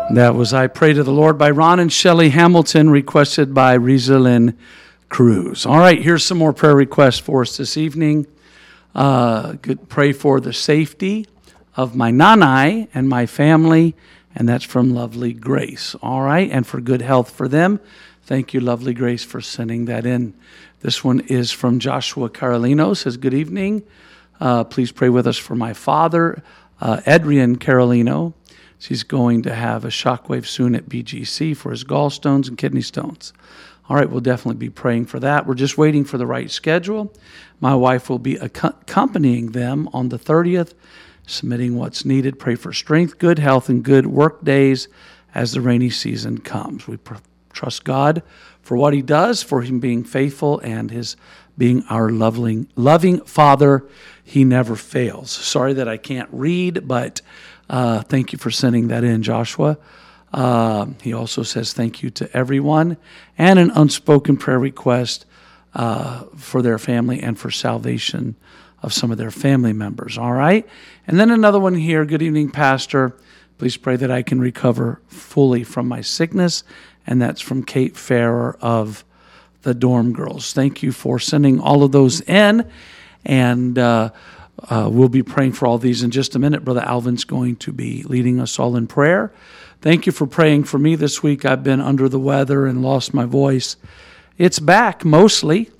That was I Pray to the Lord by Ron and Shelley Hamilton, requested by Rizalyn Cruz. All right, here's some more prayer requests for us this evening. Pray for the safety of my nanay and my family, and that's from Lovely Grace. All right, and for good health for them. Thank you, Lovely Grace, for sending that in. This one is from Joshua Carolino. Says, good evening. Please pray with us for my father, Adrian Carolino. He's going to have a shockwave soon at BGC for his gallstones and kidney stones. All right, we'll definitely be praying for that. We're just waiting for the right schedule. My wife will be accompanying them on the 30th, submitting what's needed. Pray for strength, good health, and good work days as the rainy season comes. We trust God for what he does, for him being faithful and his being our loving Father. He never fails. Sorry that I can't read, but thank you for sending that in, Joshua. He also says thank you to everyone, and an unspoken prayer request for their family and for salvation of some of their family members. All right? And then another one here. Good evening, Pastor. Please pray that I can recover fully from my sickness. And that's from Kate Farrer of the Dorm Girls. Thank you for sending all of those in. And we'll be praying for all these in just a minute. Brother Alvin's going to be leading us all in prayer. Thank you for praying for me this week. I've been under the weather and lost my voice. It's back mostly.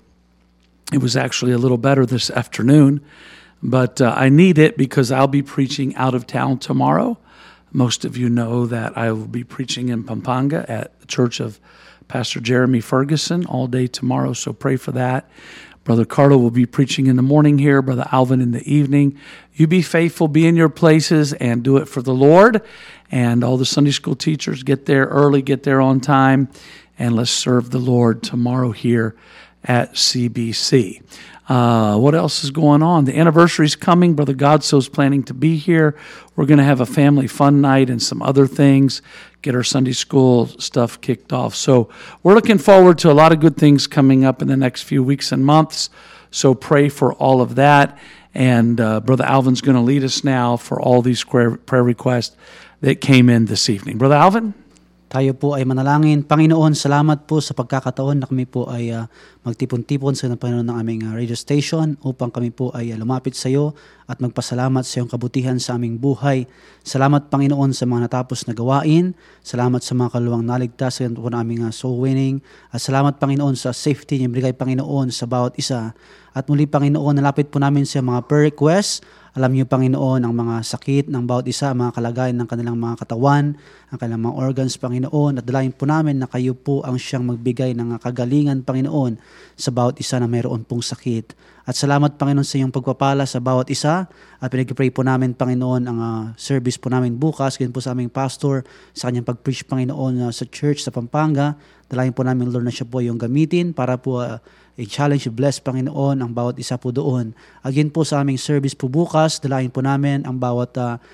It was actually a little better this afternoon, but I need it because I'll be preaching out of town tomorrow. Most of you know that I will be preaching in Pampanga at the church of Pastor Jeremy Ferguson all day tomorrow, so pray for that. Brother Carlo will be preaching in the morning here, Brother Alvin in the evening. You be faithful, be in your places, and do it for the Lord. And all the Sunday school teachers, get there early, get there on time, and let's serve the Lord tomorrow here at CBC. What else is going on? The anniversary's coming. Brother Godso's planning to be here. We're going to have a family fun night and some other things, get our Sunday school stuff kicked off. So we're looking forward to a lot of good things coming up in the next few weeks and months. So pray for all of that. And Brother Alvin's going to lead us now for all these prayer requests that came in this evening. Brother Alvin? Tayo po ay manalangin. Panginoon, salamat po sa pagkakataon na kami po ay magtipon-tipon sa Panginoon ng aming radio station upang kami po ay lumapit sa iyo at magpasalamat sa iyong kabutihan sa aming buhay. Salamat, Panginoon, sa mga natapos na gawain. Salamat sa mga kaluwang naligtas sa po na aming soul winning. At salamat, Panginoon, sa safety niyo bigay, Panginoon, sa bawat isa. At muli, Panginoon, nalapit po namin sa mga prayer requests. Alam niyo, Panginoon, ang mga sakit ng bawat isa, mga kalagayan ng kanilang mga katawan, ang kanilang mga organs, Panginoon. At dalayan po namin na kayo po ang siyang magbigay ng kagalingan, Panginoon, sa bawat isa na mayroon pong sakit. At salamat, Panginoon, sa iyong pagpapala sa bawat isa. At pinag-pray po namin, Panginoon, ang service po namin bukas, ganyan po sa aming pastor, sa kanyang pag-preach, Panginoon, sa church sa Pampanga. Dalayan po namin, Lord, na siya po yung gamitin para po i-challenge, bless, Panginoon, ang bawat isa po doon. Again po sa aming service po bukas, dalayan po namin ang bawat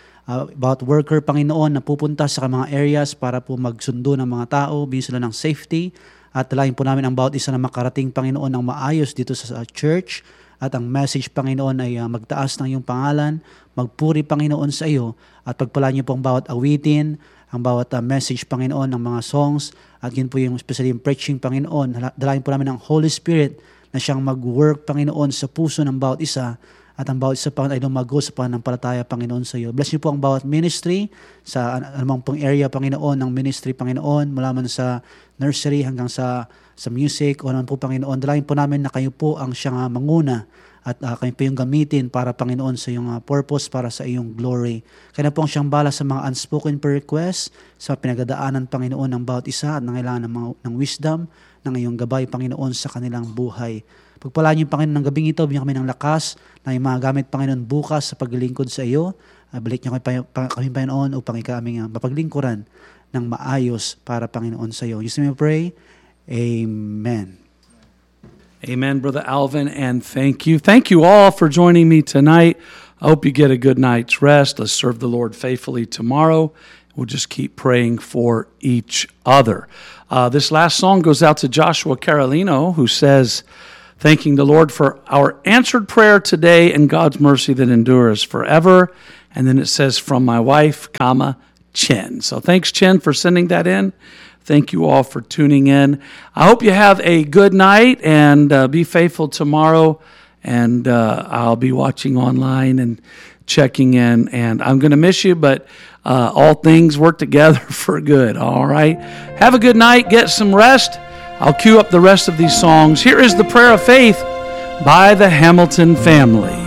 worker, Panginoon, na pupunta sa mga areas para po magsundo ng mga tao, bigyan sila ng safety. At dalayan po namin ang bawat isa na makarating, Panginoon, ng maayos dito sa church. At ang message, Panginoon, ay magtaas ng iyong pangalan, magpuri, Panginoon, sa iyo, at pagpalaan niyo po ang bawat awitin, ang bawat message, Panginoon, ng mga songs, at yun po yung especially yung preaching, Panginoon. Dalayan po namin ang Holy Spirit na siyang mag-work, Panginoon, sa puso ng bawat isa, at ang bawat isa, Panginoon, ay lumago sa pananampalataya, Panginoon, sa iyo. Bless niyo po ang bawat ministry, sa anumang pong area, Panginoon, ng ministry, Panginoon, mula man sa nursery hanggang sa music, o naman po, Panginoon. Dalayan po namin na kayo po ang siyang manguna, at kayo po yung gamitin para, Panginoon, sa iyong purpose, para sa iyong glory. Kaya na po ang siyang bala sa mga unspoken prayer requests, sa pinagadaanan, Panginoon, ng bawat isa, at nangailangan ng wisdom, ng iyong gabay, Panginoon, sa kanilang buhay. Pagpalaan niyo, Panginoon, ng gabing ito, bigyan kami ng lakas na yung mga gamit, Panginoon, bukas sa paglilingkod sa iyo. Balik niyo kami, Panginoon, upang aming mapaglingkuran ng maayos para, Panginoon, sa iyo. Jesus, may pray. Amen. Amen, Brother Alvin, and thank you. Thank you all for joining me tonight. I hope you get a good night's rest. Let's serve the Lord faithfully tomorrow. We'll just keep praying for each other. This last song goes out to Joshua Carolino, who says, thanking the Lord for our answered prayer today and God's mercy that endures forever. And then it says, from my wife, Chen. So thanks, Chen, for sending that in. Thank you all for tuning in. I hope you have a good night, and be faithful tomorrow. And I'll be watching online and checking in. And I'm going to miss you, but all things work together for good. All right. Have a good night. Get some rest. I'll cue up the rest of these songs. Here is the Prayer of Faith by the Hamilton family.